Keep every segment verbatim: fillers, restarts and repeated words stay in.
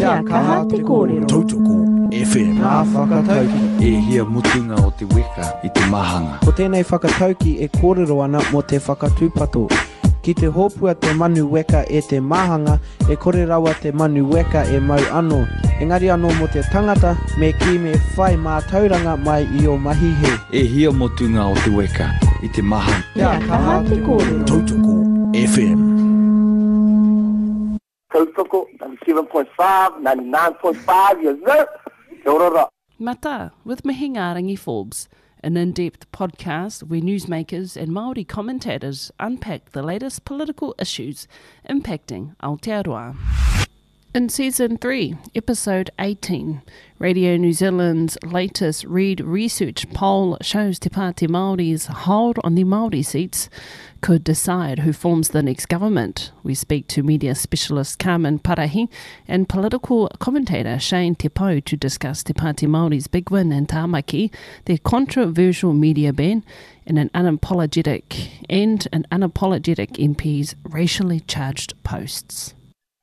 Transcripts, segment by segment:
Kia kaha te kōrero. Tautoko F M. Ngā whakatauki. E hia mutunga o te weka i te mahanga. Ko tēnei whakatauki e kōrero ana mo te whakatūpato. Ki te hōpua te manu weka e te mahanga, e kore rawa te manu weka e mau anō. Engari anō mo te tangata, me ki me whai mā tauranga mai i o mahihe. E hia mutunga o te weka i te mahanga. Kia kaha te kōrero. Tautoko F M. Tautoko, ninety-seven point five, ninety-nine point five, yes sir. Kia ora. Mata, with Mihinga Rangi Forbes, an in-depth podcast where newsmakers and Māori commentators unpack the latest political issues impacting Aotearoa. In Season three, Episode eighteen, Radio New Zealand's latest Reid Research poll shows Te Pāti Māori's hold on the Māori seats could decide who forms the next government. We speak to media specialist Carmen Parahi and political commentator Shane Te Pou to discuss Te Pāti Māori's big win in Tāmaki, their controversial media ban, and an unapologetic and an unapologetic M P's racially charged posts.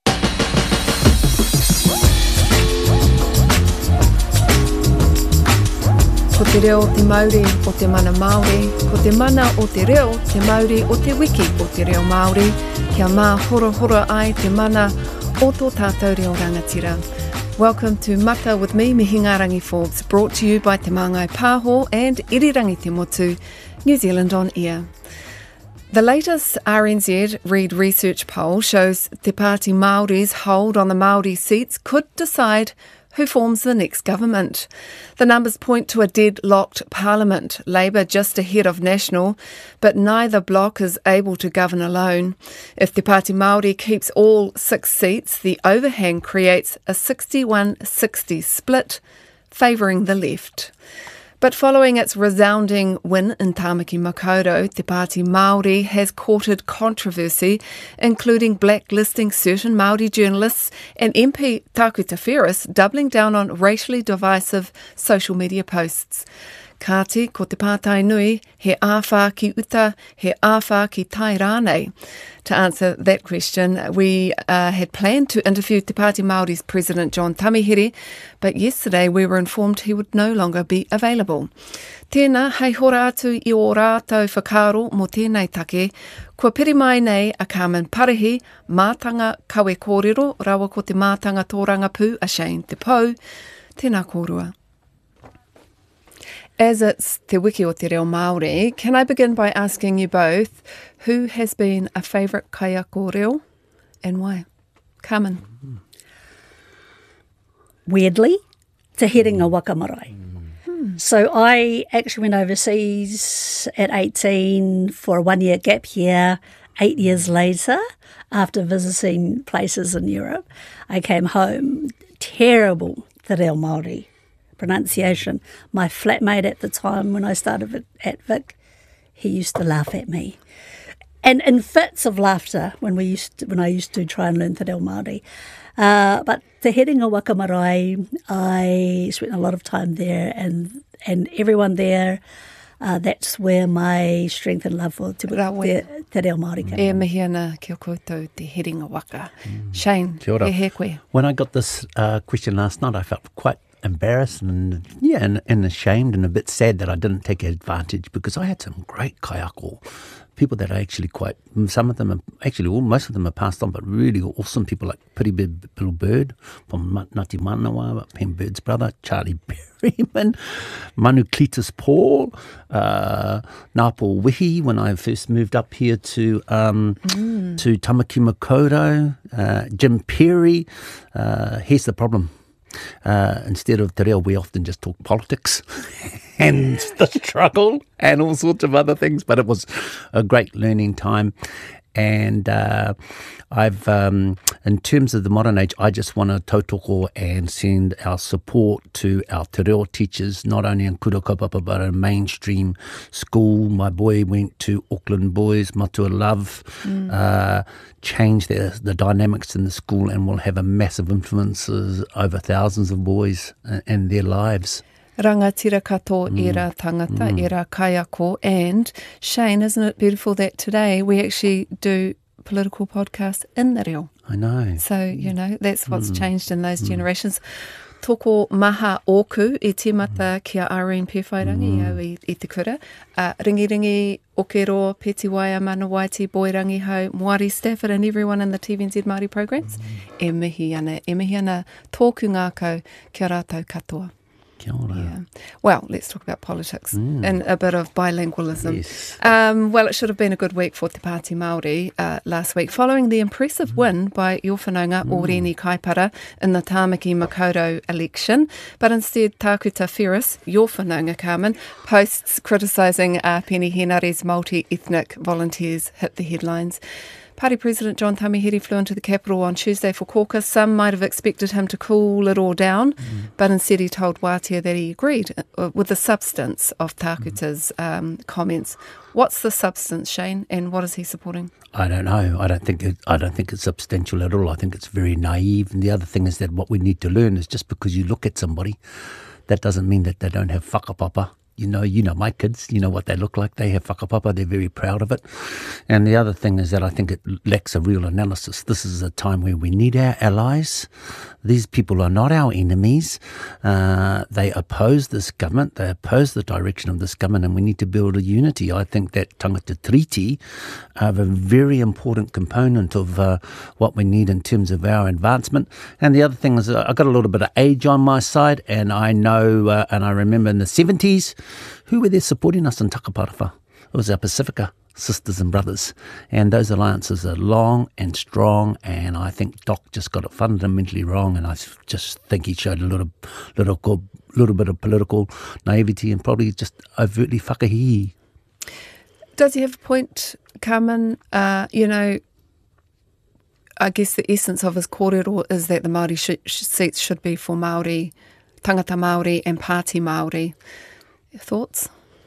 Ko te reo te Māori o te mana Māori, ko te mana o te reo te Māori o te wiki o te reo Māori, kia mā horo horo ai te mana o tō tātou reo rangatira. Welcome to Mata with me, Mihinga Rangi Forbes, brought to you by Te Māngai Pāho and Irirangi Te Motu, New Zealand on Air. The latest R N Z Reid Research poll shows Te Pāti Māori's hold on the Māori seats could decide who forms the next government. The numbers point to a deadlocked parliament, Labour just ahead of National, but neither bloc is able to govern alone. If Te Pāti Māori keeps all six seats, the overhang creates a sixty-one sixty split, favouring the left. But following its resounding win in Tāmaki Makaurau, Te Pāti Māori has courted controversy, including blacklisting certain Māori journalists and M P Taku Taferis doubling down on racially divisive social media posts. Kāti, ko te pātai nui, he āwhā ki uta, he āwhā ki tai rānei. To answer that question, we uh, had planned to interview Te Pāti Māori's President John Tamihere, but yesterday we were informed he would no longer be available. Tēnā, hei hora atu i o rātou whakaro mo tēnei take, kua piri mai nei a Carmen Parahi, mātanga kawe kōrero, rawa ko te mātanga tōranga pū a Shane Te Pou. Tēnā kōrua. As it's Te Wiki o Te Reo Māori, can I begin by asking you both who has been a favourite kaiako reo and why? Carmen. Weirdly, Te Herenga Waka Marae. Hmm. So I actually went overseas at eighteen for a one-year gap year. Eight years later, after visiting places in Europe, I came home. Terrible Te Reo Māori pronunciation. My flatmate at the time when I started at, at Vic, he used to laugh at me. And in fits of laughter when we used to, when I used to try and learn Te Reo Māori. Uh, but Te Herenga Waka Marae, I spent a lot of time there and and everyone there, uh, that's where my strength and love for Te, te, te Reo Māori came. E mihi ana kia koutou Te Herenga Waka. Mm. Shane, Kia ora. he he koe. When I got this uh, question last night, I felt quite embarrassed and yeah, and, and ashamed and a bit sad that I didn't take advantage because I had some great kaiako. People that are actually quite, some of them are, actually all, most of them are passed on, but really awesome people like Pretty Big Little Bird from Ngāti Manawa, Pen Bird's brother, Charlie Berryman, Manu Cletus Paul, uh, Ngāpo Wihi when I first moved up here to um, mm. to Tāmaki Makaurau, uh, Jim Perry. Uh, here's the problem. Uh, instead of te reo, we often just talk politics and the struggle and all sorts of other things. But it was a great learning time. And uh, I've, um, in terms of the modern age, I just want to tautoko and send our support to our te reo teachers, not only in Kura Kaupapa, but in mainstream school. My boy went to Auckland Boys, Matua Love, mm. uh, changed the, the dynamics in the school and will have a massive influence over thousands of boys and their lives. Rangatira kato mm. era tangata, mm. era kaiako. And Shane, isn't it beautiful that today we actually do political podcast in the reo? I know. So, you know, that's what's mm. changed in those mm. generations. Toko maha oku e timata kia Irene Pewhairangi mm. au i, i te kura. Uh, ringi ringi okero, Peti Waia, Manawaiti, Boirangi Hau, Moari Stafford and everyone in the T V N Z Māori programs. Mm. E mihi ana, e mihi ana tōku ngākau kia rātou katoa. Kia ora. Yeah. Well, let's talk about politics mm. and a bit of bilingualism. Yes. Um, well, it should have been a good week for Te Pāti Māori uh, last week, following the impressive mm. win by Your Whanaunga mm. Oreni Kaipara in the Tāmaki Makaurau election. But instead, Tākuta Ferris, Your Whanaunga Carmen, posts criticising uh, Peeni Henare's multi-ethnic volunteers hit the headlines. Party President John Tamihere flew into the capital on Tuesday for caucus. Some might have expected him to cool it all down, mm. but instead he told Wātea that he agreed with the substance of Tākuta's mm. um, comments. What's the substance, Shane, and what is he supporting? I don't know. I don't think it, I don't think it's substantial at all. I think it's very naive. And the other thing is that what we need to learn is just because you look at somebody, that doesn't mean that they don't have whakapapa. You know, you know my kids, you know what they look like. They have whakapapa, they're very proud of it. And the other thing is that I think it lacks a real analysis. This is a time where we need our allies. These people are not our enemies. Uh, they oppose this government. They oppose the direction of this government, and we need to build a unity. I think that tangata treaty are a very important component of uh, what we need in terms of our advancement. And the other thing is uh, I've got a little bit of age on my side, and I know, uh, and I remember in the seventies, who were there supporting us in Takaparawa? It was our Pacifica sisters and brothers. And those alliances are long and strong, and I think Doc just got it fundamentally wrong, and I just think he showed a little little, little bit of political naivety and probably just overtly whakahihi. Does he have a point, Carmen? Uh, you know, I guess the essence of his kōrero is that the Māori sh- sh- seats should be for Māori, tangata Māori and Pāti Māori. Thoughts?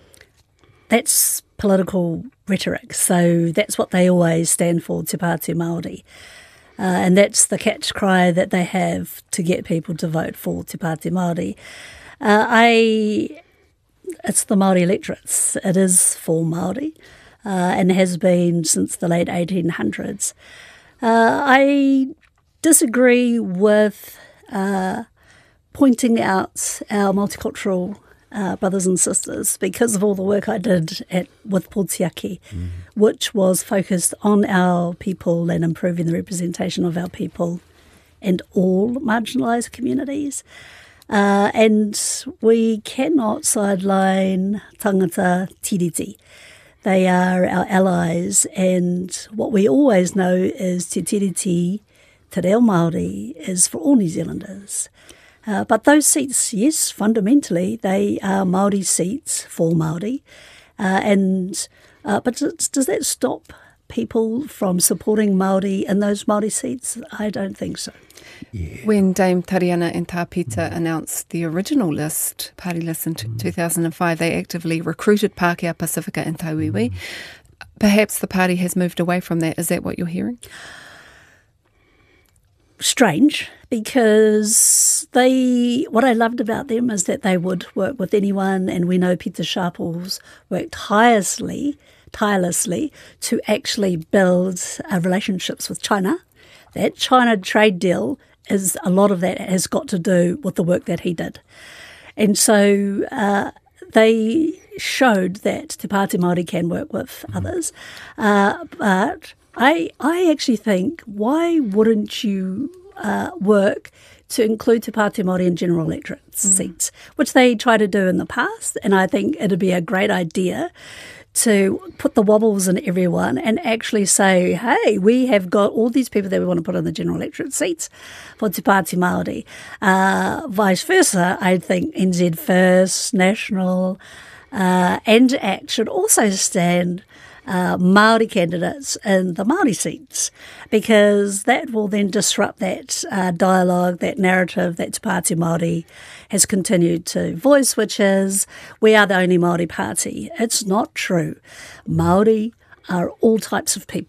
That's political rhetoric, so that's what they always stand for, Te Pāti Māori. Uh, and that's the catch cry that they have to get people to vote for Te Pāti Māori. Uh, I, it's the Māori electorates. It is for Māori, uh, and has been since the late eighteen hundreds. Uh, I disagree with uh, pointing out our multicultural Uh, brothers and sisters because of all the work I did at with Pōtiaki, mm. which was focused on our people and improving the representation of our people and all marginalised communities. Uh, and we cannot sideline tangata tiriti. They are our allies, and what we always know is te tiriti, te reo Māori, is for all New Zealanders. Uh, but those seats, yes, fundamentally, they are Māori seats for Māori. Uh, and uh, but does, does that stop people from supporting Māori in those Māori seats? I don't think so. Yeah. When Dame Tariana and Tāpita mm. announced the original list, party list in t- mm. two thousand five, they actively recruited Pākehā, Pacifica and Tauiwi. Mm. Perhaps the party has moved away from that. Is that what you're hearing? Strange, because they, what I loved about them is that they would work with anyone, and we know Peter Sharples worked tirelessly, tirelessly to actually build uh, relationships with China. That China trade deal, is a lot of that has got to do with the work that he did. And so uh, they showed that Te Pāti Māori can work with mm. others, uh, but I I actually think, why wouldn't you uh, work to include Te Pāti Māori in general electorate mm. seats, which they tried to do in the past, and I think it'd be a great idea to put the wobbles in everyone and actually say, hey, we have got all these people that we want to put in the general electorate seats for Te Pāti Māori. Uh, vice versa, I think N Z First, National uh, and ACT should also stand Uh, Māori candidates in the Māori seats, because that will then disrupt that uh, dialogue, that narrative that Te Pāti Māori has continued to voice, which is, we are the only Māori party. It's not true. Māori are all types of people.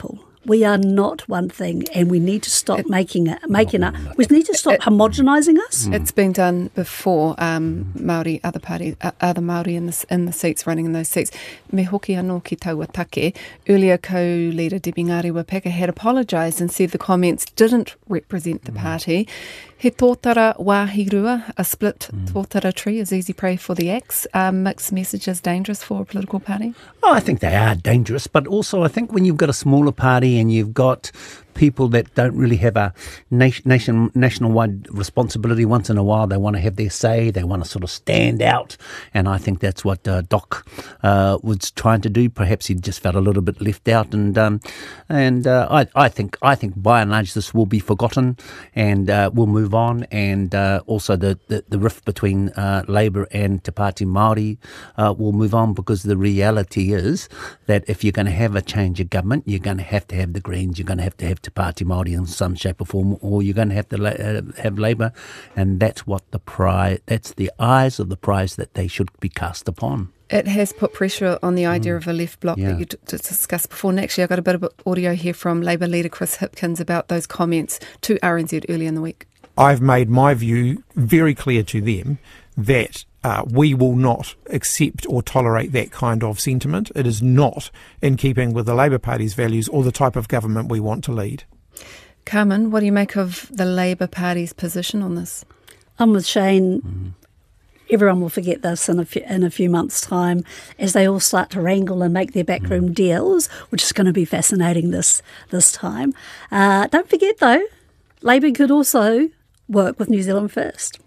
We are not one thing, and we need to stop it, making it, making it. We need to stop it, homogenising us. It's been done before. Um, Māori, other party, uh, other Māori in the in the seats, running in those seats. Me hoki anō ki taua take. Earlier, co-leader Debbie Ngāre-Wapeka had apologised and said the comments didn't represent the party. He tōtara wāhirua, a split mm. tōtara tree is easy prey for the axe. Are mixed messages dangerous for a political party? Oh, I think they are dangerous, but also I think when you've got a smaller party and you've got people that don't really have a nation, nation national-wide responsibility, once in a while they want to have their say, they want to sort of stand out, and I think that's what uh, Doc uh, was trying to do. Perhaps he just felt a little bit left out, and um, and uh, I, I think I think by and large this will be forgotten, and uh, we'll move on. And uh, also the, the, the rift between uh, Labour and Te Pāti Māori uh, will move on, because the reality is that if you're going to have a change of government, you're going to have to have the Greens, you're going to have to have Te Pāti Māori in some shape or form, or you're going to have to la- uh, have Labour, and that's what the prize, that's the eyes of the prize that they should be cast upon. It has put pressure on the idea mm. of a left bloc yeah. that you d- discussed before. And actually, I got a bit of audio here from Labour leader Chris Hipkins about those comments to R N Z earlier in the week. I've made my view very clear to them that uh, we will not accept or tolerate that kind of sentiment. It is not in keeping with the Labour Party's values or the type of government we want to lead. Carmen, what do you make of the Labour Party's position on this? I'm with Shane. Mm. Everyone will forget this in a few, in a few months' time as they all start to wrangle and make their backroom mm. deals, which is going to be fascinating this this time. Uh, don't forget, though, Labour could also work with New Zealand First.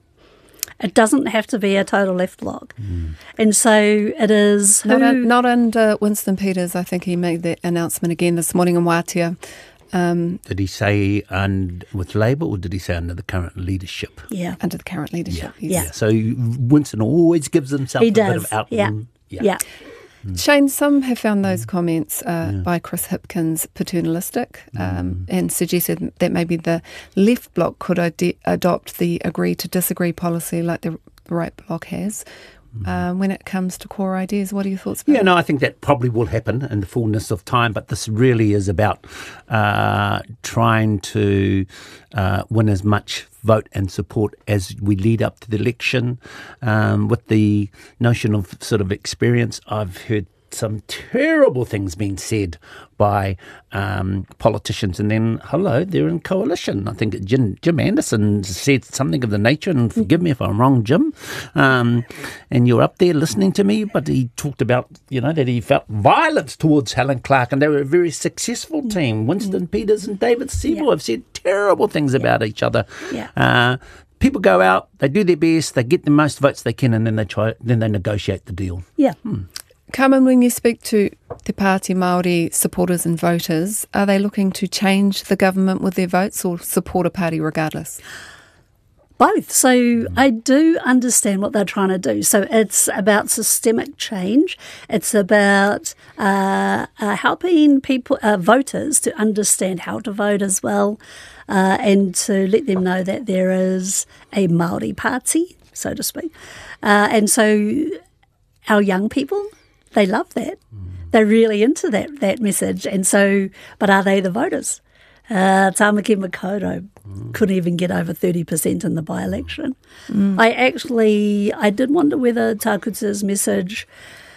It doesn't have to be a total left bloc. Mm. And so it is... Not, who, un, not under Winston Peters. I think he made that announcement again this morning in Wātea. Um, did he say and with Labour, or did he say under the current leadership? Yeah. Under the current leadership, yeah. yes. Yeah. So Winston always gives himself he a does. bit of outline. Yeah. yeah. Mm. Shane, some have found those comments uh, yeah. by Chris Hipkins paternalistic um, mm. and suggested that maybe the left bloc could ad- adopt the agree to disagree policy like the right bloc has. Um, when it comes to core ideas, what are your thoughts about Yeah, that? no, I think that probably will happen in the fullness of time, but this really is about uh, trying to uh, win as much vote and support as we lead up to the election. Um, with the notion of sort of experience, I've heard some terrible things being said by um, politicians, and then, hello, they're in coalition. I think Jim, Jim Anderson said something of the nature, and forgive me if I'm wrong, Jim, um, and you're up there listening to me, but he talked about, you know, that he felt violence towards Helen Clark, and they were a very successful team. Winston mm. Peters and David Seymour yeah. have said terrible things yeah. about each other. Yeah. Uh, people go out, they do their best, they get the most votes they can, and then they try, then they negotiate the deal. Yeah. Hmm. Carmen, when you speak to Te Pāti Māori supporters and voters, are they looking to change the government with their votes or support a party regardless? Both. So I do understand what they're trying to do. So it's about systemic change. It's about uh, uh, helping people, uh, voters, to understand how to vote as well, uh, and to let them know that there is a Māori party, so to speak. Uh, and so our young people, they love that. Mm. They're really into that that message. And so, but are they the voters? Uh, Tāmaki Makaurau mm. couldn't even get over thirty percent in the by-election. Mm. I actually, I did wonder whether Tākuta's message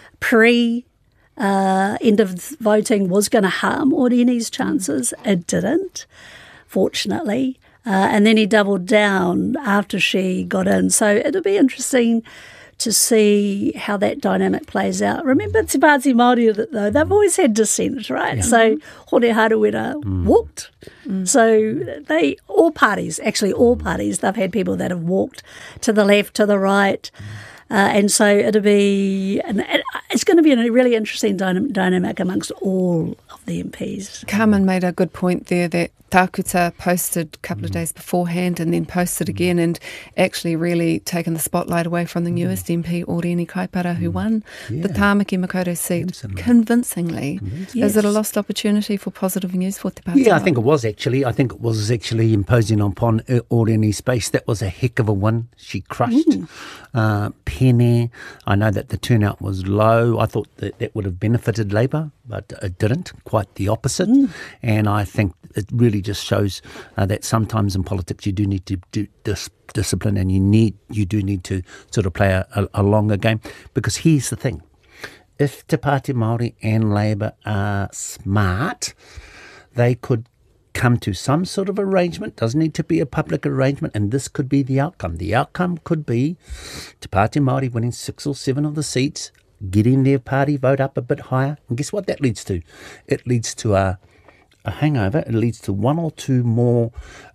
pre uh, end of voting was going to harm Orini's chances. It didn't, fortunately. Uh, and then he doubled down after she got in. So it'll be interesting to see how that dynamic plays out. Remember, Te Pāti Māori, though, they've always had dissent, right? Yeah. So Hone Harawira mm. walked. Mm. So they, all parties, actually all parties, they've had people that have walked to the left, to the right. Mm. Uh, and so it'll be, and it's going to be a really interesting dynam- dynamic amongst all of the M Ps. Carmen made a good point there that Tākuta posted a couple of days beforehand and then posted again and actually really taken the spotlight away from the newest M P, Oreni Kaipara, who won Yeah. the Tāmaki Makaurau seat Convincingly. convincingly. Convincingly. Is it a lost opportunity for positive news for Te Pāti? Yeah, I think it was actually. I think it was actually imposing upon uh, Oreni Space. That was a heck of a win. She crushed Mm. uh, Pene. I know that the turnout was low. I thought that that would have benefited Labour, but it didn't. Quite the opposite. Mm. And I think it really just shows uh, that sometimes in politics you do need to do dis- discipline, and you need you do need to sort of play a, a, a longer game. Because here's the thing: if Te Pāti Māori and Labour are smart, they could come to some sort of arrangement. Doesn't need to be a public arrangement, and this could be the outcome. The outcome could be Te Pāti Māori winning six or seven of the seats, getting their party vote up a bit higher. And guess what that leads to? It leads to a, a hangover. It leads to one or two more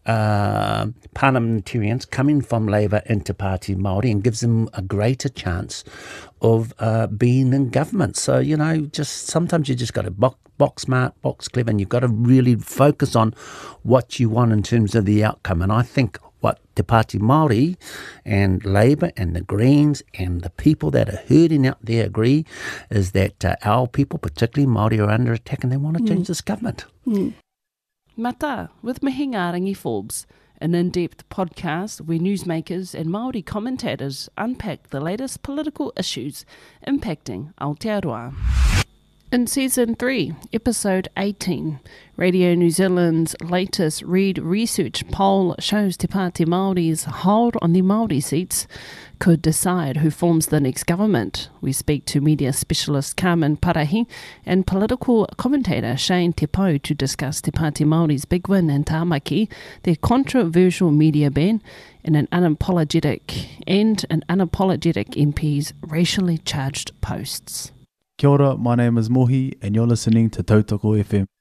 uh, parliamentarians coming from Labour into Pāti Māori, and gives them a greater chance of uh, being in government. So, you know, just sometimes you just got to box, box smart, box clever, and you've got to really focus on what you want in terms of the outcome. And I think what Te Pāti Māori and Labour and the Greens and the people that are hurting out there agree is that uh, our people, particularly Māori, are under attack, and they want to Mm. change this government. Mm. Mata with Mahingarangi Forbes, an in-depth podcast where newsmakers and Māori commentators unpack the latest political issues impacting Aotearoa. In Season three, Episode eighteen, Radio New Zealand's latest Reid Research poll shows Te Pāti Māori's hold on the Māori seats could decide who forms the next government. We speak to media specialist Carmen Parahi and political commentator Shane Te Pou to discuss Te Pāti Māori's big win in Tāmaki, their controversial media ban, and an unapologetic and an unapologetic M P's racially charged posts. Kia ora, my name is Mohi and you're listening to Tautoko F M.